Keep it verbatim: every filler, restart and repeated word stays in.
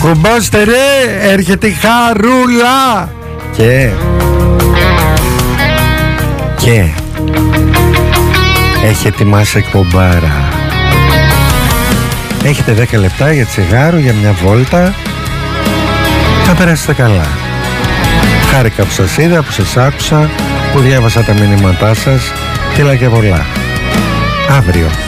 Κουμπώστε ρε, έρχεται η Χαρούλα. Και Και έχει ετοιμάσει εκπομπάρα. Έχετε δέκα λεπτά για τσιγάρο, για μια βόλτα. Θα περάσετε καλά. Χάρηκα που σας είδα, που σας άκουσα, που διάβασα τα μηνύματά σας. Φίλα και πολλά. Αύριο